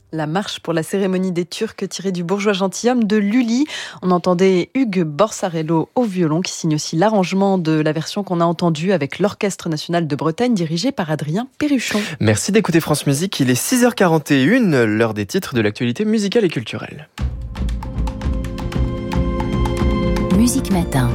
La marche pour la cérémonie des Turcs tirée du bourgeois gentilhomme de Lully. On entendait Hugues Borsarello au violon qui signe aussi l'arrangement de la version qu'on a entendue avec l'Orchestre national de Bretagne dirigé par Adrien Perruchon. Merci d'écouter France Musique, il est 6h41, l'heure des titres de l'actualité musicale et culturelle. Musique Matin.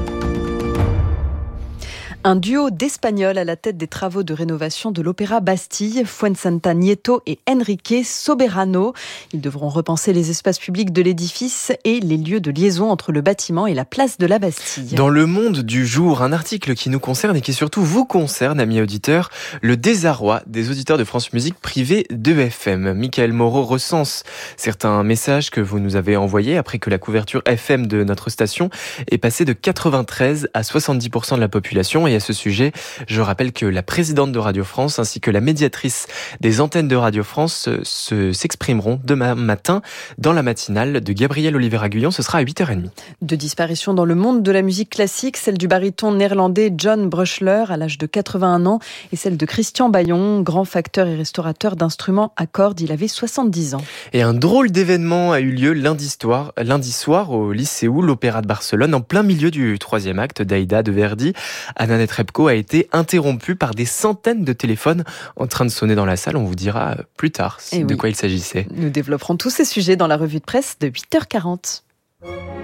Un duo d'Espagnols à la tête des travaux de rénovation de l'Opéra Bastille, Fuensanta Nieto et Enrique Soberano. Ils devront repenser les espaces publics de l'édifice et les lieux de liaison entre le bâtiment et la place de la Bastille. Dans Le Monde du jour, un article qui nous concerne et qui surtout vous concerne, amis auditeurs, le désarroi des auditeurs de France Musique privée de FM. Michael Moreau recense certains messages que vous nous avez envoyés après que la couverture FM de notre station est passée de 93 à 70% de la population. Et à ce sujet, je rappelle que la présidente de Radio France ainsi que la médiatrice des antennes de Radio France s'exprimeront demain matin dans la matinale de Gabriel Oliver-Aguillon. Ce sera à 8h30. De disparition dans le monde de la musique classique, celle du baryton néerlandais John Brushler à l'âge de 81 ans et celle de Christian Bayon, grand facteur et restaurateur d'instruments à cordes. Il avait 70 ans. Et un drôle d'événement a eu lieu lundi soir au Lycéum, l'Opéra de Barcelone, en plein milieu du troisième acte d'Aïda de Verdi. Anna Netrebko a été interrompue par des centaines de téléphones en train de sonner dans la salle. On vous dira plus tard de quoi il s'agissait. Nous développerons tous ces sujets dans la revue de presse de 8h40.